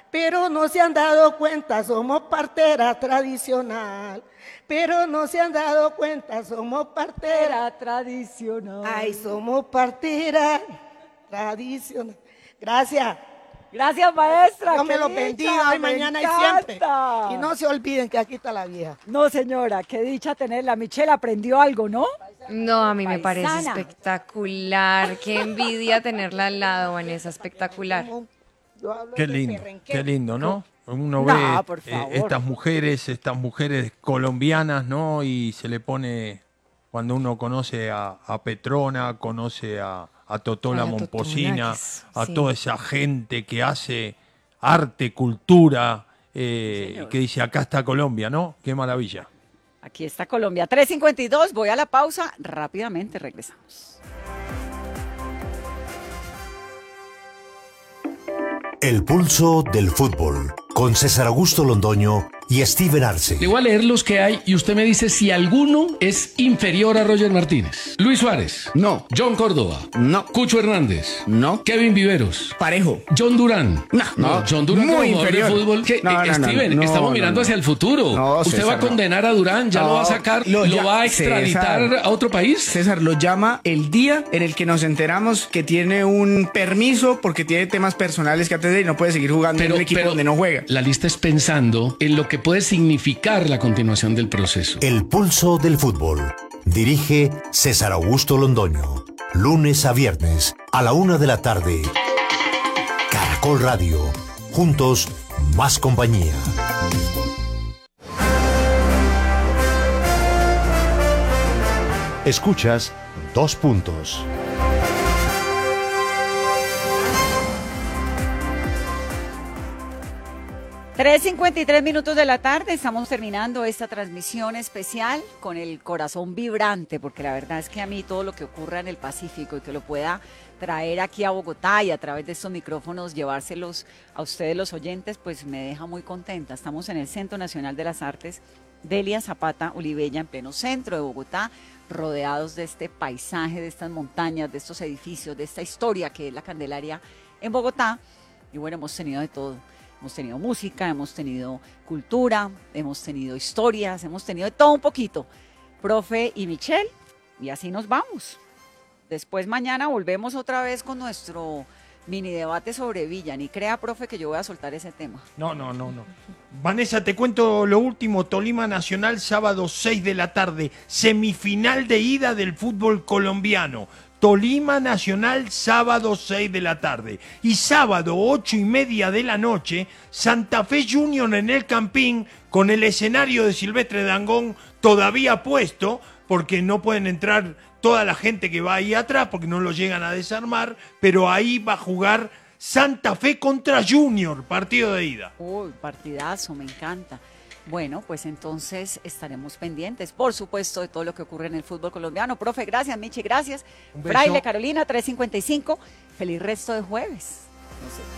pero no se han dado cuenta, somos partera tradicional. Pero no se han dado cuenta, somos partera tradicional. Ay, somos partera tradicional. Gracias. Gracias, maestra. Dios me los bendiga hoy, mañana y siempre. Y no se olviden que aquí está la vieja. No, señora, qué dicha tenerla. Michelle aprendió algo, ¿no? No, a mí me parece Paisana. espectacular. Qué envidia tenerla al lado, Vanessa, espectacular. Qué lindo, ¿no? Uno No, ve por favor. estas mujeres colombianas, ¿no? Y se le pone, cuando uno conoce a Petrona, conoce a Totó la Momposina, a sí. toda esa gente que hace arte, cultura, que dice, acá está Colombia, ¿no? Qué maravilla. Aquí está Colombia. 3:52, voy a la pausa. Rápidamente regresamos. El pulso del fútbol, con César Augusto Londoño y Steven Arce. Le voy a leer los que hay y usted me dice si alguno es inferior a Roger Martínez. Luis Suárez. No. John Córdoba. No. Cucho Hernández. No. Kevin Viveros. Parejo. John Durán. No. John Durán Muy como jugador de inferior. fútbol. ¿Qué? No, Steven, no, estamos no, mirando no. hacia el futuro. No, usted César, va a condenar a Durán, ya lo va a sacar, lo va a extraditar César. a otro país. César lo llama el día en el que nos enteramos que tiene un permiso porque tiene temas personales que atender y no puede seguir jugando en un equipo donde no juega. La lista es pensando en lo que puede significar la continuación del proceso. El pulso del fútbol. Dirige César Augusto Londoño. Lunes a viernes a la 1 de la tarde. Caracol Radio. Juntos, más compañía. Escuchas 2 puntos. 3:53 de la tarde, estamos terminando esta transmisión especial con el corazón vibrante, porque la verdad es que a mí todo lo que ocurra en el Pacífico y que lo pueda traer aquí a Bogotá y a través de estos micrófonos llevárselos a ustedes los oyentes, pues me deja muy contenta. Estamos en el Centro Nacional de las Artes Delia Zapata Olivella, en pleno centro de Bogotá, rodeados de este paisaje, de estas montañas, de estos edificios, de esta historia que es la Candelaria en Bogotá. Y bueno, hemos tenido de todo. Hemos tenido música, hemos tenido cultura, hemos tenido historias, hemos tenido de todo un poquito. Profe y Michelle, y así nos vamos. Después mañana volvemos otra vez con nuestro mini debate sobre Villa. Ni crea, profe, que yo voy a soltar ese tema. No. Vanessa, te cuento lo último. Tolima Nacional, sábado 6 de la tarde. Semifinal de ida del fútbol colombiano. Tolima Nacional, sábado 6 de la tarde. Y sábado 8:30 de la noche, Santa Fe Junior en el Campín, con el escenario de Silvestre Dangond todavía puesto, porque no pueden entrar toda la gente que va ahí atrás, porque no lo llegan a desarmar, pero ahí va a jugar Santa Fe contra Junior, partido de ida. Uy, partidazo, me encanta. Bueno, pues entonces estaremos pendientes, por supuesto, de todo lo que ocurre en el fútbol colombiano. Profe, gracias. Michi, gracias. Un beso. Fraile, Carolina, 3:55. Feliz resto de jueves. No sé.